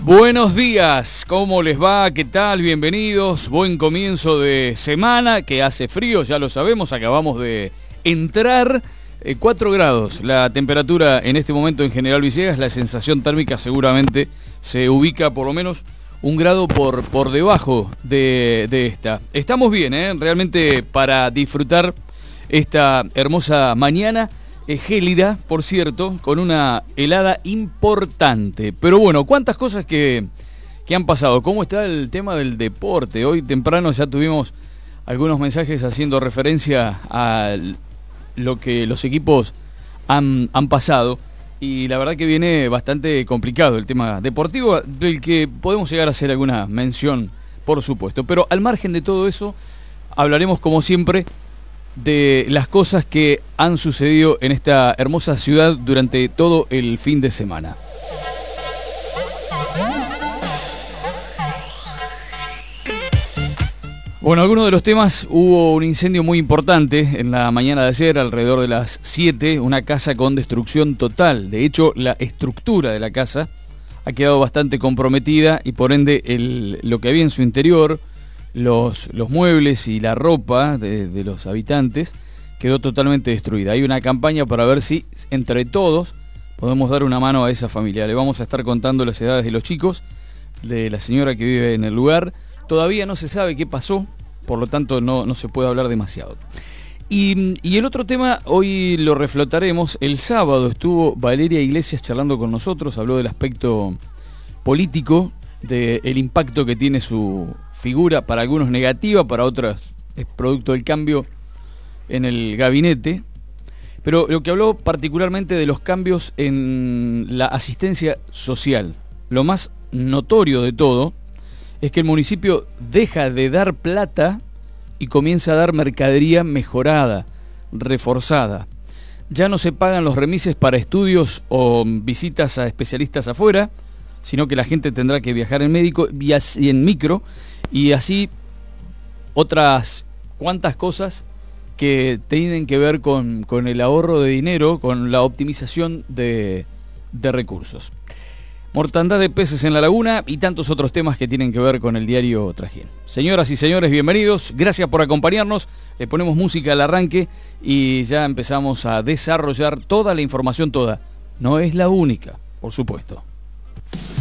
Buenos días, ¿cómo les va? ¿Qué tal? Bienvenidos. Buen comienzo de semana, que hace frío, ya lo sabemos, acabamos de entrar. 4 grados la temperatura en este momento en General Villegas, la sensación térmica seguramente se ubica por lo menos 1 grado por debajo de esta. Estamos bien, realmente para disfrutar esta hermosa mañana. Gélida, por cierto, con una helada importante. Pero bueno, cuántas cosas que han pasado. ¿Cómo está el tema del deporte? Hoy temprano ya tuvimos algunos mensajes haciendo referencia a lo que los equipos han pasado. Y la verdad que viene bastante complicado el tema deportivo, del que podemos llegar a hacer alguna mención, por supuesto. Pero al margen de todo eso, hablaremos como siempre de las cosas que han sucedido en esta hermosa ciudad durante todo el fin de semana. Bueno, algunos de los temas: hubo un incendio muy importante en la mañana de ayer, alrededor de las 7, una casa con destrucción total. De hecho, la estructura de la casa ha quedado bastante comprometida y por ende lo que había en su interior, los muebles y la ropa de los habitantes, quedó totalmente destruida. Hay una campaña para ver si entre todos podemos dar una mano a esa familia. Le vamos a estar contando las edades de los chicos, de la señora que vive en el lugar. Todavía no se sabe qué pasó, por lo tanto no se puede hablar demasiado. Y el otro tema, hoy lo reflotaremos. El sábado estuvo Valeria Iglesias charlando con nosotros, habló del aspecto político, del impacto que tiene su figura, para algunos negativa, para otros es producto del cambio en el gabinete, pero lo que habló particularmente de los cambios en la asistencia social. Lo más notorio de todo es que el municipio deja de dar plata y comienza a dar mercadería mejorada, reforzada. Ya no se pagan los remises para estudios o visitas a especialistas afuera, sino que la gente tendrá que viajar en micro, y así otras cuantas cosas que tienen que ver con el ahorro de dinero, con la optimización de recursos. Mortandad de peces en la laguna y tantos otros temas que tienen que ver con el diario Trajín. Señoras y señores, bienvenidos, gracias por acompañarnos. Le ponemos música al arranque y ya empezamos a desarrollar toda la información, toda. No es la única, por supuesto.